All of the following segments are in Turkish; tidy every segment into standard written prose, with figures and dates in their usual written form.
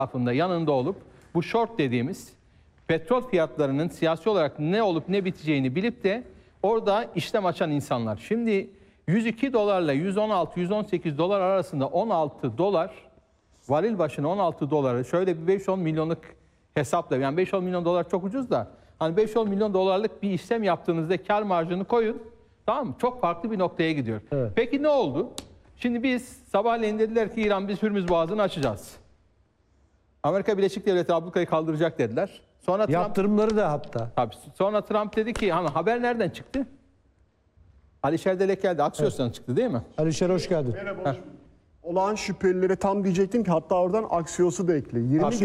tarafında yanında olup bu short dediğimiz petrol fiyatlarının siyasi olarak ne olup ne biteceğini bilip de orada işlem açan insanlar. Şimdi 102 dolarla 116-118 dolar arasında 16 dolar, varil başına 16 doları şöyle bir 5-10 milyonluk hesapla, yani 5-10 milyon dolar çok ucuz da hani 5-10 milyon dolarlık bir işlem yaptığınızda kar marjını koyun, tamam mı? Çok farklı bir noktaya gidiyor. Evet. Peki ne oldu? Şimdi biz sabahleyin dediler ki İran biz Hürmüz Boğazı'nı açacağız. Amerika Birleşik Devletleri ablukayı kaldıracak dediler. Sonra yaptırımları da hatta. Tabii. Sonra Trump dedi ki hani haber nereden çıktı? Alişer Delek geldi. Axios'tan çıktı değil mi? Alişer hoş geldin. Merhaba. Olağan şüphelilere tam diyecektim ki hatta oradan Axios'u da ekle.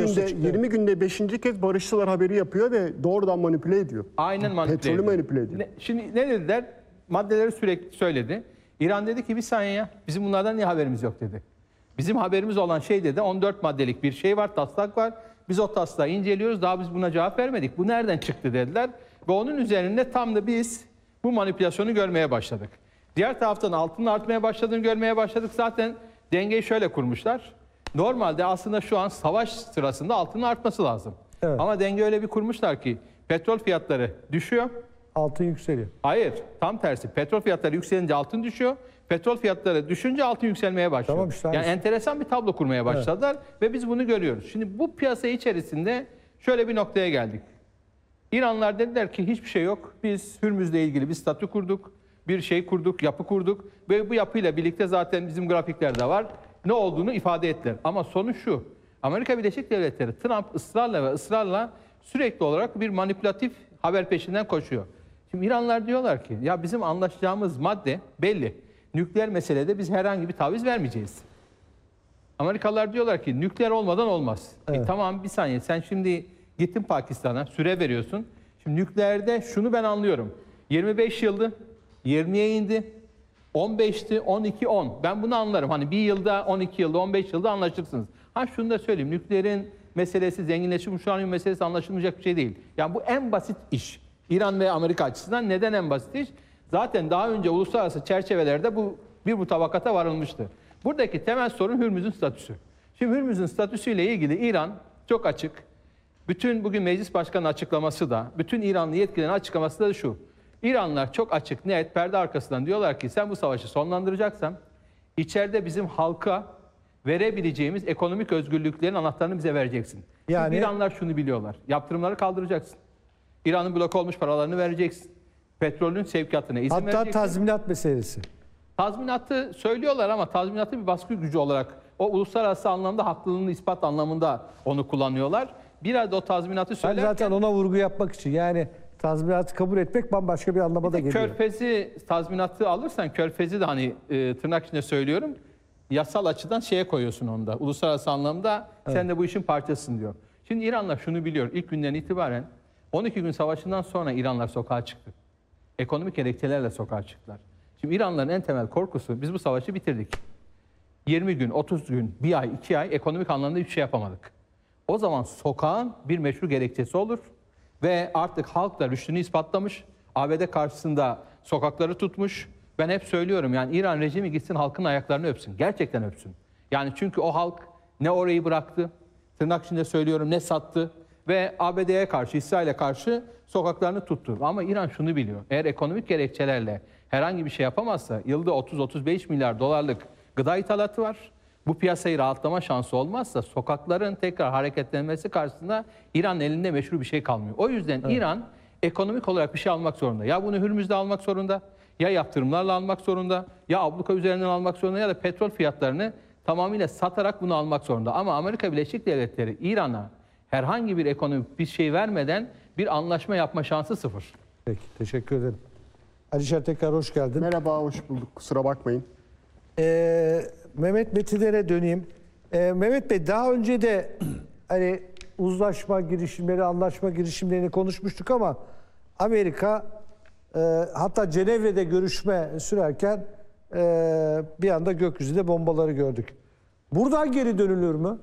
20 günde 5. kez barışçılar haberi yapıyor ve doğrudan manipüle ediyor. Aynen manipüle ediyor. Petrolü manipüle ediyor. Şimdi ne dediler? Maddeleri sürekli söyledi. İran dedi ki bir saniye ya bizim bunlardan niye haberimiz yok dedi. Bizim haberimiz olan şey dedi 14 maddelik bir şey var, taslak var. Biz o taslağı inceliyoruz, daha biz buna cevap vermedik. Bu nereden çıktı dediler. Ve onun üzerinde tam da biz bu manipülasyonu görmeye başladık. Diğer taraftan altının artmaya başladığını görmeye başladık. Zaten dengeyi şöyle kurmuşlar. Normalde aslında şu an savaş sırasında altının artması lazım. Evet. Ama denge öyle bir kurmuşlar ki petrol fiyatları düşüyor. Altın yükseliyor. Hayır, tam tersi. Petrol fiyatları yükselince altın düşüyor. Petrol fiyatları düşünce altın yükselmeye başlıyor. Tamam işte, yani enteresan bir tablo kurmaya başladılar, evet. Ve biz bunu görüyoruz. Şimdi bu piyasa içerisinde şöyle bir noktaya geldik. İranlılar dediler ki hiçbir şey yok. Biz Hürmüz'le ilgili bir statü kurduk, bir şey kurduk, yapı kurduk. Ve bu yapıyla birlikte zaten bizim grafiklerde var. Ne olduğunu ifade ettiler. Ama sonuç şu. Amerika Birleşik Devletleri, Trump ısrarla sürekli olarak bir manipülatif haber peşinden koşuyor. Şimdi İranlılar diyorlar ki ya bizim anlaşacağımız madde belli. Nükleer meselede biz herhangi bir taviz vermeyeceğiz. Amerikalılar diyorlar ki nükleer olmadan olmaz. Evet. Tamam bir saniye sen şimdi gittin Pakistan'a süre veriyorsun. Şimdi nükleerde şunu ben anlıyorum. 25 yıldı, 20'ye indi, 15'ti, 12, 10. Ben bunu anlarım. Hani bir yılda, 12 yılda, 15 yılda anlaşırsınız. Ha şunu da söyleyeyim. Nükleerin meselesi, zenginleşmiş uranyum meselesi anlaşılmayacak bir şey değil. Yani bu en basit iş. İran ve Amerika açısından neden en basit iş? Zaten daha önce uluslararası çerçevelerde bu tabakata varılmıştı. Buradaki temel sorun Hürmüz'ün statüsü. Şimdi Hürmüz'ün statüsüyle ilgili İran çok açık. Bütün bugün meclis başkanı açıklaması da, bütün İranlı yetkililerin açıklaması da şu. İranlılar çok açık, net, perde arkasından diyorlar ki sen bu savaşı sonlandıracaksan içeride bizim halka verebileceğimiz ekonomik özgürlüklerin anahtarını bize vereceksin. Yani çünkü İranlılar şunu biliyorlar. Yaptırımları kaldıracaksın. İran'ın blok olmuş paralarını vereceksin. Petrolün sevkiyatına izin vereceksin. Hatta tazminat meselesi. Tazminatı söylüyorlar ama tazminatı bir baskı gücü olarak o uluslararası anlamda haklılığını ispat anlamında onu kullanıyorlar. Biraz da o tazminatı söylerken... Ben zaten ona vurgu yapmak için yani tazminatı kabul etmek bambaşka bir anlama da geliyor. Körfezi tazminatı alırsan Körfezi de hani tırnak içinde söylüyorum yasal açıdan şeye koyuyorsun onda. Uluslararası anlamda evet. Sen de bu işin parçasısın diyor. Şimdi İranlar şunu biliyor. İlk günden itibaren 12 gün savaşından sonra İranlar sokağa çıktı. Ekonomik gerekçelerle sokağa çıktılar. Şimdi İranların en temel korkusu biz bu savaşı bitirdik. 20 gün, 30 gün, bir ay, 2 ay ekonomik anlamda hiçbir şey yapamadık. O zaman sokağın bir meşru gerekçesi olur ve artık halk da rüştünü ispatlamış. ABD karşısında sokakları tutmuş. Ben hep söylüyorum yani İran rejimi gitsin halkın ayaklarını öpsün. Gerçekten öpsün. Yani çünkü o halk ne orayı bıraktı, tırnak içinde söylüyorum ne sattı ve ABD'ye karşı, İsrail'e karşı sokaklarını tuttu. Ama İran şunu biliyor. Eğer ekonomik gerekçelerle herhangi bir şey yapamazsa yılda 30-35 milyar dolarlık gıda ithalatı var. Bu piyasayı rahatlama şansı olmazsa sokakların tekrar hareketlenmesi karşısında İran'ın elinde meşru bir şey kalmıyor. O yüzden evet. İran ekonomik olarak bir şey almak zorunda. Ya bunu Hürmüz'de almak zorunda, ya yaptırımlarla almak zorunda, ya abluka üzerinden almak zorunda ya da petrol fiyatlarını tamamıyla satarak bunu almak zorunda. Ama Amerika Birleşik Devletleri İran'a herhangi bir ekonomik bir şey vermeden bir anlaşma yapma şansı sıfır. Peki, teşekkür ederim. Alişer tekrar hoş geldin. Merhaba, hoş bulduk. Kusura bakmayın. Mehmet Metinler'e döneyim. Mehmet Bey daha önce de hani uzlaşma girişimleri, anlaşma girişimlerini konuşmuştuk ama Amerika hatta Cenevre'de görüşme sürerken bir anda gökyüzünde bombaları gördük. Buradan geri dönülür mü?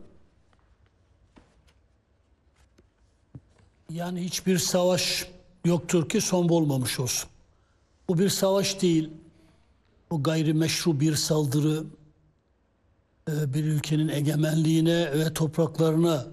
Yani hiçbir savaş yoktur ki son bulmamış olsun. Bu bir savaş değil. Bu gayrimeşru bir saldırı. bir ülkenin egemenliğine ve topraklarına